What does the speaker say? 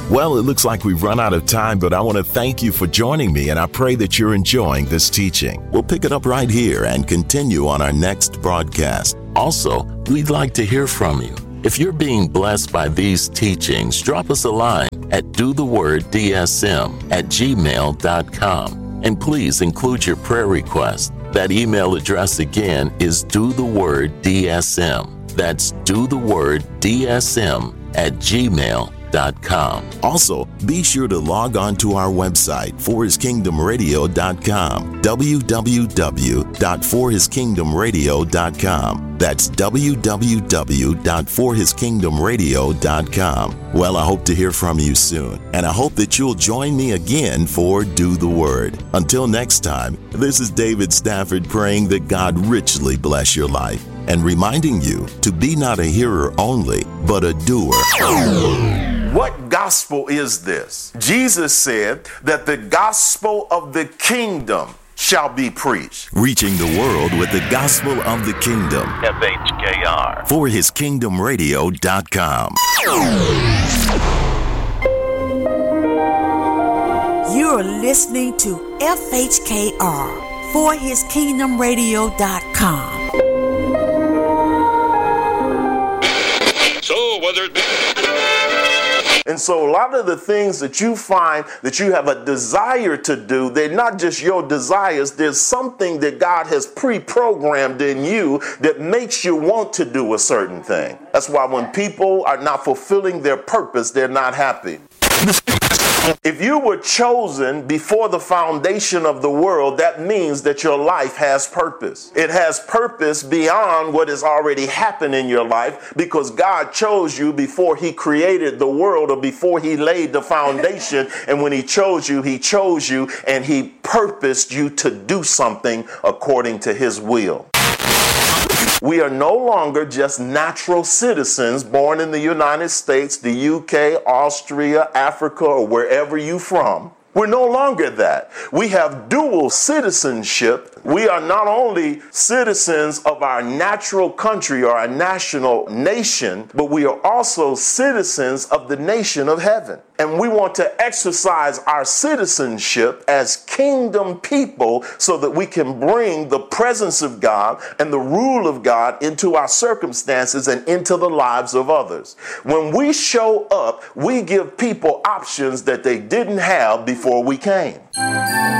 Well, it looks like we've run out of time, but I want to thank you for joining me, and I pray that you're enjoying this teaching. We'll pick it up right here and continue on our next broadcast. Also, we'd like to hear from you. If you're being blessed by these teachings, drop us a line at dotheworddsm@gmail.com. And please include your prayer request. That email address again is dotheworddsm. That's dotheworddsm@gmail.com. Also, be sure to log on to our website, forhiskingdomradio.com, www.forhiskingdomradio.com. That's www.forhiskingdomradio.com. Well, I hope to hear from you soon, and I hope that you'll join me again for Do the Word. Until next time, this is David Stafford praying that God richly bless your life and reminding you to be not a hearer only, but a doer. What gospel is this? Jesus said that the gospel of the kingdom shall be preached. Reaching the world with the gospel of the kingdom. FHKR. ForHisKingdomRadio.com. You're listening to FHKR, ForHisKingdomRadio.com. So whether it be... And so a lot of the things that you find that you have a desire to do, they're not just your desires. There's something that God has pre-programmed in you that makes you want to do a certain thing. That's why when people are not fulfilling their purpose, they're not happy. If you were chosen before the foundation of the world, that means that your life has purpose. It has purpose beyond what has already happened in your life, because God chose you before he created the world or before he laid the foundation. And when he chose you and he purposed you to do something according to his will. We are no longer just natural citizens born in the United States, the UK, Austria, Africa, or wherever you're from. We're no longer that. We have dual citizenship. We are not only citizens of our natural country or our national nation, but we are also citizens of the nation of heaven. And we want to exercise our citizenship as kingdom people so that we can bring the presence of God and the rule of God into our circumstances and into the lives of others. When we show up, we give people options that they didn't have before we came.